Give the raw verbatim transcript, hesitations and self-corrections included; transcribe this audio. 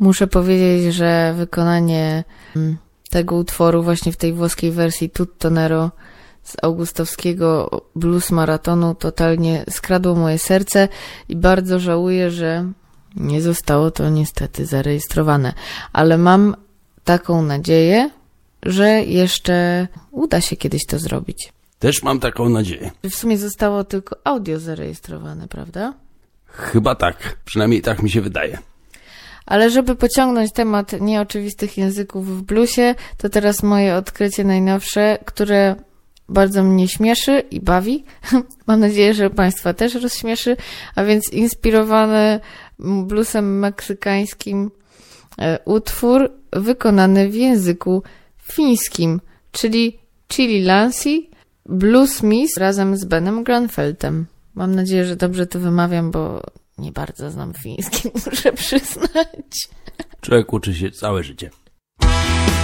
Muszę powiedzieć, że wykonanie tego utworu właśnie w tej włoskiej wersji Tutto Nero z augustowskiego blues maratonu totalnie skradło moje serce i bardzo żałuję, że nie zostało to niestety zarejestrowane. Ale mam taką nadzieję, że jeszcze uda się kiedyś to zrobić. Też mam taką nadzieję. W sumie zostało tylko audio zarejestrowane, prawda? Chyba tak. Przynajmniej tak mi się wydaje. Ale żeby pociągnąć temat nieoczywistych języków w bluesie, to teraz moje odkrycie najnowsze, które bardzo mnie śmieszy i bawi. Mam nadzieję, że Państwa też rozśmieszy. A więc inspirowany bluesem meksykańskim utwór wykonany w języku fińskim, czyli Chili Lancy Bluesmith razem z Benem Granfeldtem. Mam nadzieję, że dobrze to wymawiam, bo nie bardzo znam fiński, muszę przyznać. Człowiek uczy się całe życie.